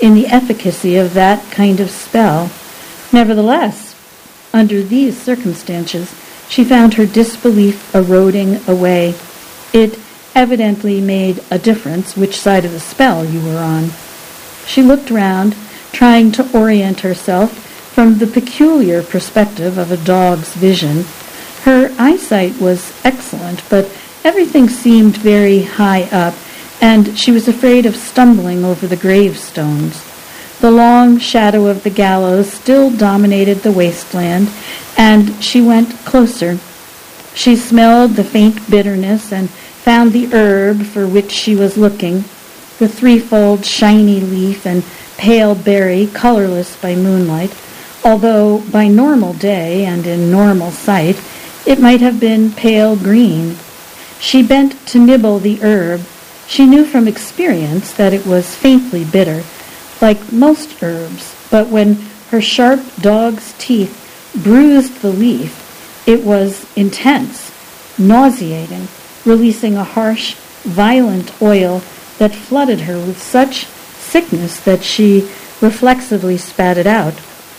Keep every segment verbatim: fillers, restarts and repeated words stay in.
in the efficacy of that kind of spell. Nevertheless, under these circumstances, she found her disbelief eroding away. It evidently made a difference which side of the spell you were on. She looked round, trying to orient herself from the peculiar perspective of a dog's vision. Her eyesight was excellent, but everything seemed very high up, and she was afraid of stumbling over the gravestones. The long shadow of the gallows still dominated the wasteland, and she went closer. She smelled the faint bitterness and found the herb for which she was looking, the threefold shiny leaf and pale berry, colorless by moonlight, although by normal day and in normal sight it might have been pale green. She bent to nibble the herb. She knew from experience that it was faintly bitter, like most herbs, but when her sharp dog's teeth bruised the leaf, it was intense, nauseating, releasing a harsh, violent oil that flooded her with such sickness that she reflexively spat it out.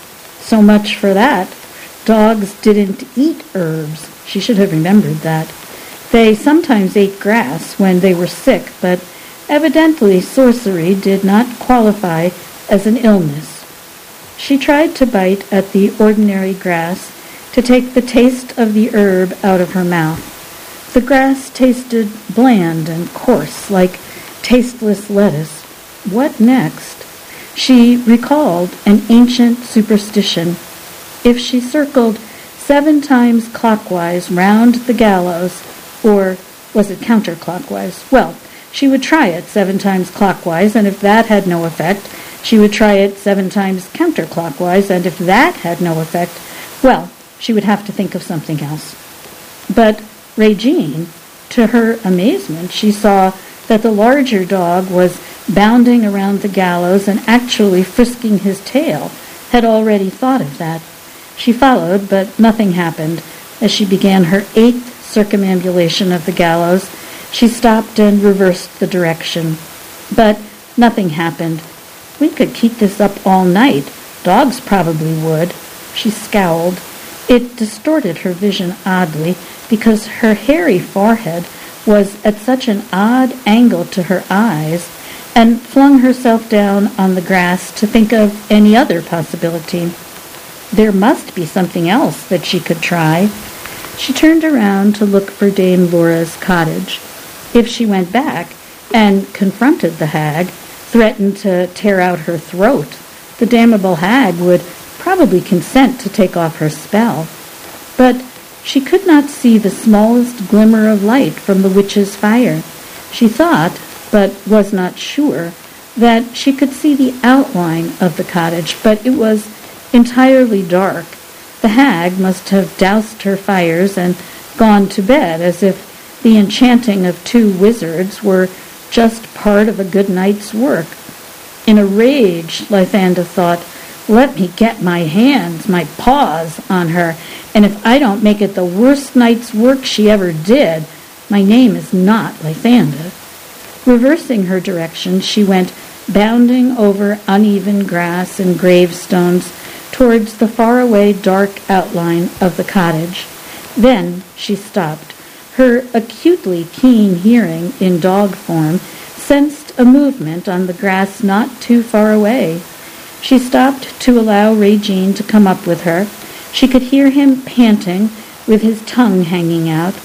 So much for that. Dogs didn't eat herbs. She should have remembered that. They sometimes ate grass when they were sick, but evidently sorcery did not qualify as an illness. She tried to bite at the ordinary grass to take the taste of the herb out of her mouth. The grass tasted bland and coarse, like tasteless lettuce. What next? She recalled an ancient superstition. If she circled seven times clockwise round the gallows, or was it counterclockwise? Well, she would try it seven times clockwise, and if that had no effect, she would try it seven times counterclockwise, and if that had no effect, well, she would have to think of something else. But Regine, to her amazement, she saw that the larger dog was bounding around the gallows and actually frisking his tail, had already thought of that. She followed, but nothing happened. As she began her eighth circumambulation of the gallows, she stopped and reversed the direction. But nothing happened. We could keep this up all night. Dogs probably would. She scowled. It distorted her vision oddly, because her hairy forehead was at such an odd angle to her eyes, and flung herself down on the grass to think of any other possibility. There must be something else that she could try. She turned around to look for Dame Laura's cottage. If she went back and confronted the hag, threatened to tear out her throat, the damnable hag would probably consent to take off her spell. But she could not see the smallest glimmer of light from the witch's fire. She thought, but was not sure, that she could see the outline of the cottage, but it was entirely dark. The hag must have doused her fires and gone to bed, as if the enchanting of two wizards were just part of a good night's work. In a rage, Lythanda thought, let me get my hands, my paws on her, and if I don't make it the worst night's work she ever did, my name is not Lythanda. Reversing her direction, she went bounding over uneven grass and gravestones towards the faraway dark outline of the cottage. Then she stopped. Her acutely keen hearing in dog form sensed a movement on the grass not too far away. She stopped to allow Regine to come up with her. She could hear him panting, with his tongue hanging out.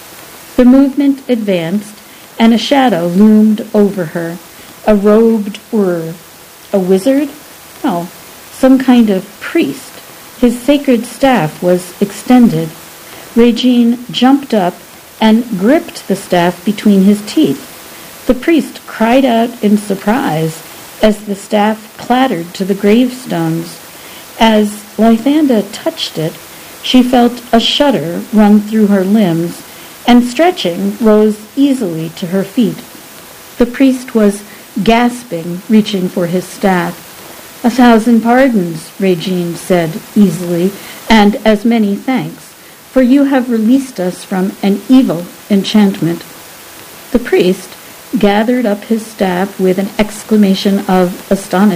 The movement advanced, and a shadow loomed over her, a robed Ur. A wizard? No, some kind of priest. His sacred staff was extended. Regine jumped up and gripped the staff between his teeth. The priest cried out in surprise as the staff clattered to the gravestones. As Lythanda touched it, she felt a shudder run through her limbs, and stretching, rose easily to her feet. The priest was gasping, reaching for his staff. A thousand pardons, Regine said easily, and as many thanks, for you have released us from an evil enchantment. The priest gathered up his staff with an exclamation of astonishment.